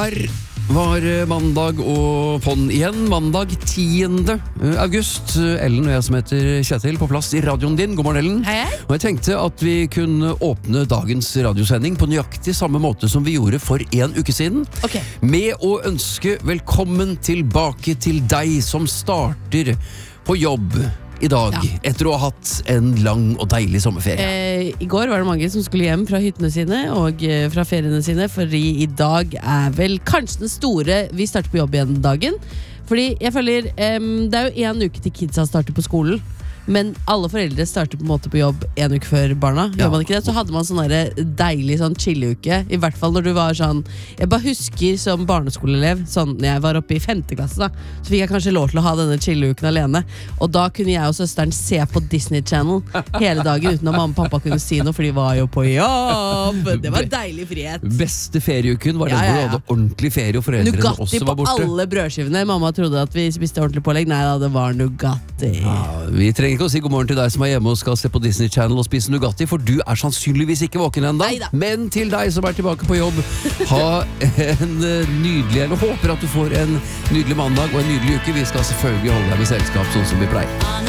Der var mandag og på'n igjen. Mandag 10. august. Ellen og jeg som heter Kjetil på plass i radioen din. God morgen, Ellen. Hei, hei. Og jeg tenkte at vi kunne åpne dagens radiosending på nøyaktig samme måte som vi gjorde for en uke siden. Ok. Med å ønske velkommen tilbake til deg som starter på jobb i dag, etter å ha hatt en lang og deilig sommerferie. I går var det mange som skulle hjem fra hyttene sine og fra feriene sine, fordi i dag er vel kanskje den store vi starter på jobb igjen dagen. Fordi jeg føler, det er jo en uke til kidsa starter på skolen, men alle foreldre starter på en måte på jobb en uke før barna. Gjør man ikke det? Så hadde man sånn deilig sånn chilleuke, i hvert fall når du var sånn. Jeg bare husker som barneskoleelev, sånn når jeg var oppe i 5. klasse da, så fikk jeg kanskje lov til å ha denne chilleuken alene, og da kunne jeg og søsteren se på Disney Channel hele dagen uten at mamma og pappa kunne si noe, for de var jo på jobb. Det var deilig frihet. Beste ferieuken var den hvor du hadde ordentlig ferie og foreldrene Nugatti også var borte. på alle brødskivene. Mamma trodde at vi spiste ordentlig pålegg. Nei da, det var Nugatti. Vi trenger ikke å si god morgen til deg som er hjemme og skal se på Disney Channel og spise Nugatti, for du er sannsynligvis ikke våken enda. Neida. Men til deg som er tilbake på jobb, ha en nydelig, eller håper at du får en nydelig mandag og en nydelig uke. Vi skal selvfølgelig holde deg med selskap sånn som vi pleier.